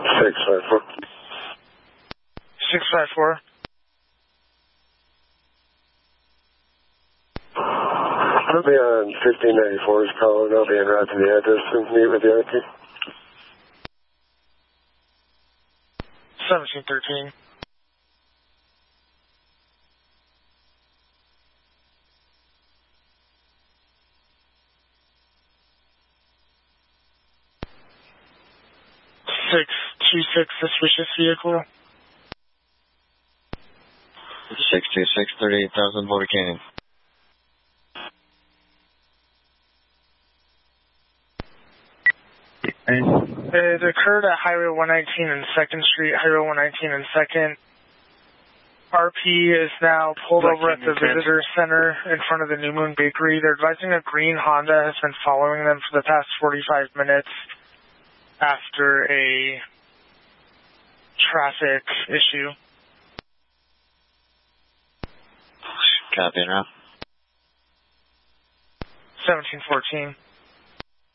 654. 654. I'll be on 1594's calling. I'll be en route to the address to meet with the RP. 1713. Suspicious vehicle. 626, 38,000 Boulder Canyon. It occurred at Highway 119 and 2nd Street, Highway 119 and 2nd. RP is now pulled over at the visitor center in front of the New Moon Bakery. They're advising a green Honda has been following them for the past 45 minutes after a traffic issue. Copy, now. 1714.